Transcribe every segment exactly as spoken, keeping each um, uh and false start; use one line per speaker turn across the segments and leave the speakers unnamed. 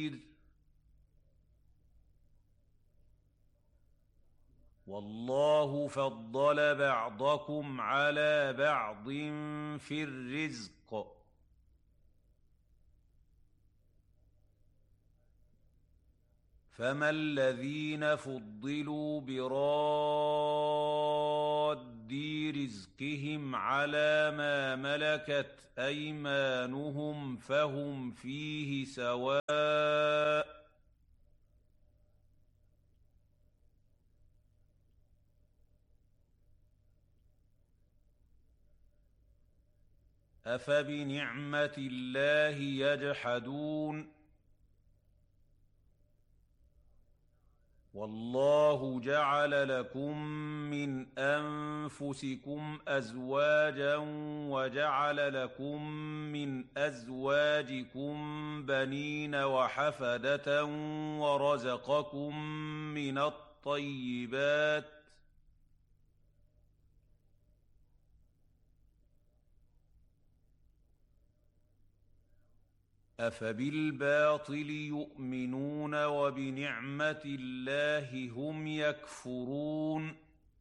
والله فضل بعضكم على بعض في الرزق فما الذين فضلوا براد رزقهم على ما ملكت أيمانهم فهم فيه سواء أفبنعمة الله يجحدون والله جعل لكم من أنفسكم أزواجا وجعل لكم من أزواجكم بنين وحفدة ورزقكم من الطيبات أفبالباطل يؤمنون وبنعمة الله هم يكفرون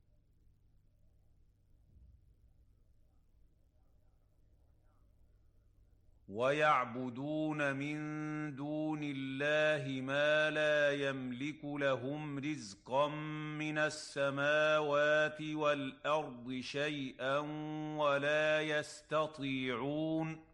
ويعبدون من دون الله ما لا يملك لهم رزقا من السماوات والأرض شيئا ولا يستطيعون